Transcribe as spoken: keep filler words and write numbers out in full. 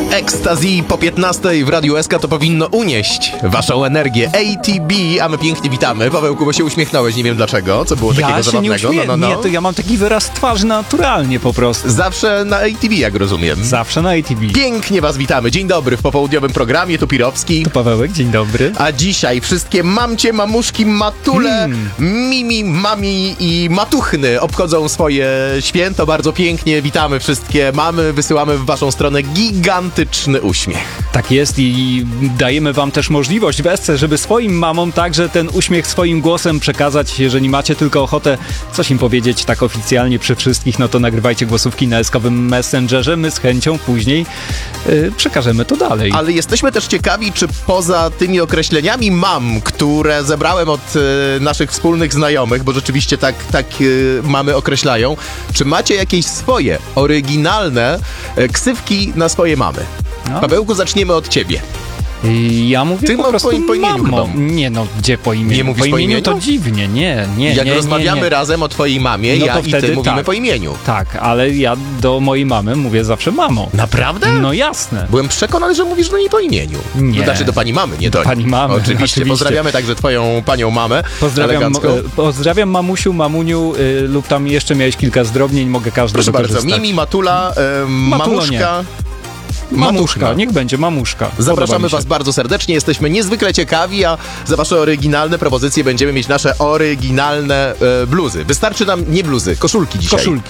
Ecstasy po piętnastej w Radiu S K to powinno unieść waszą energię. A T B, a my pięknie witamy. Pawełku, bo się uśmiechnąłeś, nie wiem dlaczego. Co było takiego ja zabawnego? Się nie uśmie- no, no, no. Nie, to ja mam taki wyraz twarzy naturalnie po prostu. Zawsze na A T B, jak rozumiem. Zawsze na A T B. Pięknie was witamy. Dzień dobry w popołudniowym programie. Tu Pirowski. To Pawełek, dzień dobry. A dzisiaj wszystkie mamcie, mamuszki, matule, Hmm. mimi, mami i matuchny obchodzą swoje święto. Bardzo pięknie witamy wszystkie mamy. Wysyłamy w waszą stronę gigantyczny uśmiech. Tak jest i dajemy wam też możliwość w Esce, żeby swoim mamom także ten uśmiech swoim głosem przekazać. Jeżeli macie tylko ochotę coś im powiedzieć tak oficjalnie przy wszystkich, no to nagrywajcie głosówki na eskowym Messengerze. My z chęcią później yy, przekażemy to dalej. Ale jesteśmy też ciekawi, czy poza tymi określeniami mam, które zebrałem od y, naszych wspólnych znajomych, bo rzeczywiście tak, tak y, mamy określają, czy macie jakieś swoje, oryginalne y, ksywki na swoje mamy? No. Pawełku, zaczniemy od ciebie. I ja mówię Ty po po- prostu po imieniu mamo. chyba. Nie no, gdzie po imieniu? Nie mówisz po po imieniu? imieniu? To dziwnie, nie, nie, Jak nie, rozmawiamy nie, nie. razem o twojej mamie, No ja to i ty wtedy mówimy tak. po imieniu. Tak, ale ja do mojej mamy mówię zawsze mamo. Naprawdę? No jasne. Byłem przekonany, że mówisz do niej po imieniu. Nie. No, znaczy do pani mamy, nie do, Do pani niej. mamy, Oczywiście. oczywiście. Pozdrawiamy także twoją panią mamę. Pozdrawiam, elegancką. e, pozdrawiam mamusiu, mamuniu y, lub tam jeszcze miałeś kilka zdrobnień, mogę każdy Proszę bardzo, wykorzystać. Mimi, Matula, e, Matulo mamuszka. Mamuszka, Matuszka. niech będzie mamuszka. Podoba Zapraszamy mi się. was bardzo serdecznie, jesteśmy niezwykle ciekawi, a za wasze oryginalne propozycje będziemy mieć nasze oryginalne e, bluzy. Wystarczy nam nie bluzy, koszulki dzisiaj. Koszulki.